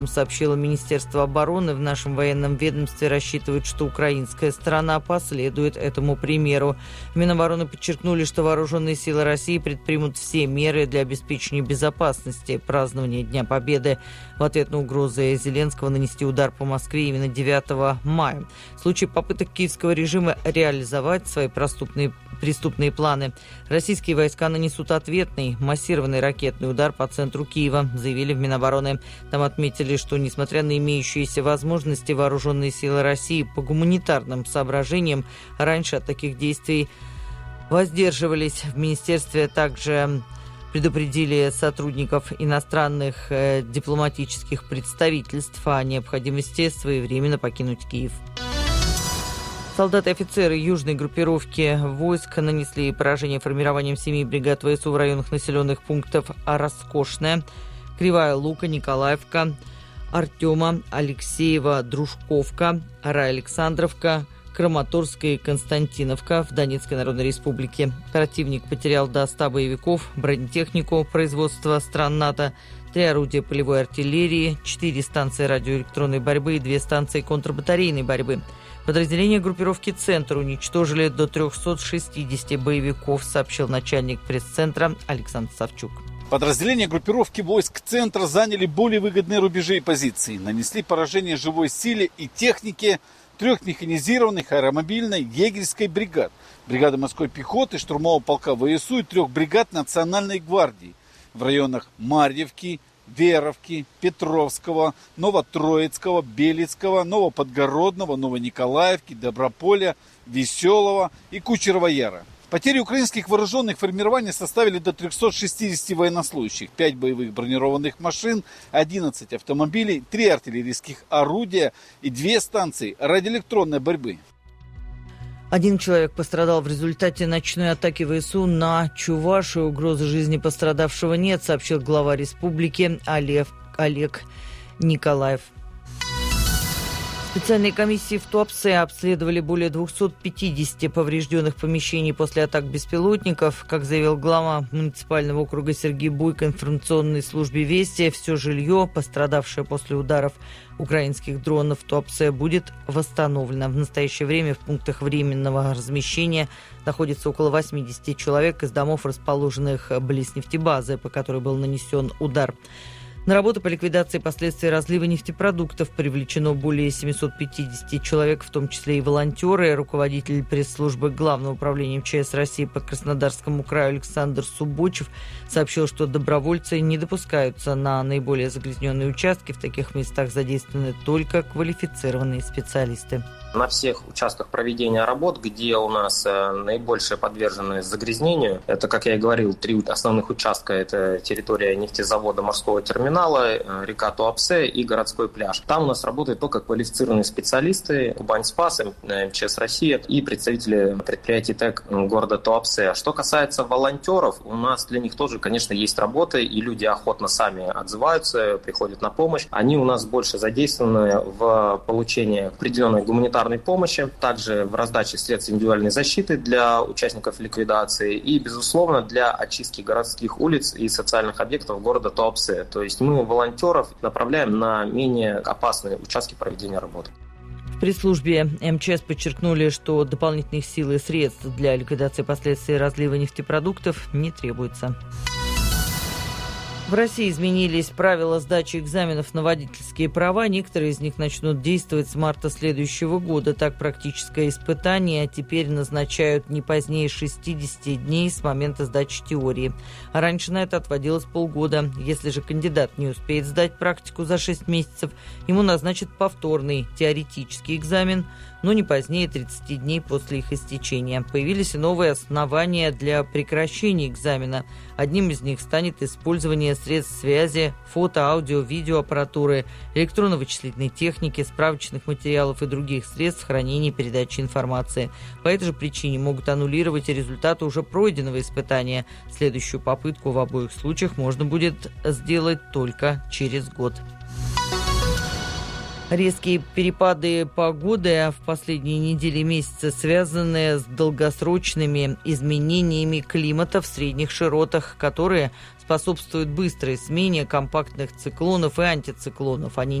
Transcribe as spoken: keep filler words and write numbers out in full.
Сообщило Министерство обороны. В нашем военном ведомстве рассчитывают, что украинская сторона последует этому примеру. В Минобороны подчеркнули, что вооруженные силы России предпримут все меры для обеспечения безопасности празднования Дня Победы. В ответ на угрозы Зеленского нанести удар по Москве именно девятого мая. В случае попыток киевского режима реализовать свои преступные преступные планы, российские войска нанесут ответный массированный ракетный удар по центру Киева, заявили в Минобороны. Там отметили, что, несмотря на имеющиеся возможности, вооруженные силы России по гуманитарным соображениям раньше от таких действий воздерживались. В министерстве также предупредили сотрудников иностранных э, дипломатических представительств о необходимости своевременно покинуть Киев. Солдаты и офицеры южной группировки войск нанесли поражение формированием семи бригад ВСУ в районах населенных пунктов Роскошная, Кривая Лука, Николаевка, Артема, Алексеева, Дружковка, Рай-Александровка, Краматорская и Константиновка в Донецкой Народной Республике. Противник потерял до ста боевиков, бронетехнику производства стран НАТО, три орудия полевой артиллерии, четыре станции радиоэлектронной борьбы и две станции контрбатарейной борьбы. Подразделения группировки «Центр» уничтожили до трехсот шестидесяти боевиков, сообщил начальник пресс-центра Александр Савчук. Подразделения группировки войск «Центр» заняли более выгодные рубежи и позиции, нанесли поражение живой силе и технике трех механизированных аэромобильной егерской бригад, бригады морской пехоты, штурмового полка ВСУ и трех бригад Национальной гвардии в районах Марьевки, Веровки, Петровского, Новотроицкого, Белецкого, Новоподгородного, Новониколаевки, Доброполя, Веселого и Кучерова Яра. Потери украинских вооруженных формирований составили до трехсот шестидесяти военнослужащих, пять боевых бронированных машин, одиннадцать автомобилей, три артиллерийских орудия и две станции радиоэлектронной борьбы. Один человек пострадал в результате ночной атаки ВСУ на Чувашию. Угрозы жизни пострадавшего нет, сообщил глава республики Олег, Олег Николаев. Специальные комиссии в Туапсе обследовали более двухсот пятидесяти поврежденных помещений после атак беспилотников. Как заявил глава муниципального округа Сергей Буйко информационной службе «Вести», все жилье, пострадавшее после ударов украинских дронов в Туапсе, будет восстановлено. В настоящее время в пунктах временного размещения находится около восьмидесяти человек из домов, расположенных близ нефтебазы, по которой был нанесен удар. На работу по ликвидации последствий разлива нефтепродуктов привлечено более семисот пятидесяти человек, в том числе и волонтеры. Руководитель пресс-службы Главного управления МЧС России по Краснодарскому краю Александр Субочев сообщил, что добровольцы не допускаются на наиболее загрязненные участки. В таких местах задействованы только квалифицированные специалисты. На всех участках проведения работ, где у нас наибольшая подверженность загрязнению, это, как я и говорил, три основных участка. Это территория нефтезавода, морского терминала, река Туапсе и городской пляж. Там у нас работают только квалифицированные специалисты Кубань-Спас, МЧС России и представители предприятий ТЭК города Туапсе. Что касается волонтеров, у нас для них тоже, конечно, есть работа, и люди охотно сами отзываются, приходят на помощь. Они у нас больше задействованы в получении определенной гуманитарной помощи, также в раздаче средств индивидуальной защиты для участников ликвидации и, безусловно, для очистки городских улиц и социальных объектов города Туапсе. То есть мы волонтеров направляем на менее опасные участки проведения работы. В пресс-службе МЧС подчеркнули, что дополнительных сил и средств для ликвидации последствий разлива нефтепродуктов не требуется. В России изменились правила сдачи экзаменов на водительские права. Некоторые из них начнут действовать с марта следующего года. Так, практическое испытание теперь назначают не позднее шестидесяти дней с момента сдачи теории. А раньше на это отводилось полгода. Если же кандидат не успеет сдать практику за шесть месяцев, ему назначат повторный теоретический экзамен, но не позднее тридцати дней после их истечения. Появились и новые основания для прекращения экзамена. Одним из них станет использование средств связи, фото, аудио, видеоаппаратуры, электронно-вычислительной техники, справочных материалов и других средств хранения и передачи информации. По этой же причине могут аннулировать и результаты уже пройденного испытания. Следующую попытку в обоих случаях можно будет сделать только через год. Резкие перепады погоды в последние недели и месяцы связаны с долгосрочными изменениями климата в средних широтах, которые способствуют быстрой смене компактных циклонов и антициклонов. Они